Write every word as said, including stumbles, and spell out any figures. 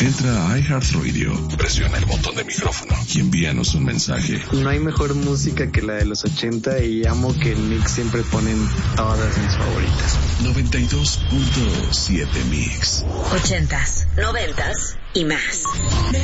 Entra a iHeartRadio, presiona el botón de micrófono y envíanos un mensaje. No hay mejor música que la de los ochenta y amo que en Mix siempre ponen todas mis favoritas. noventa y dos punto siete Mix. Ochentas, noventas y más.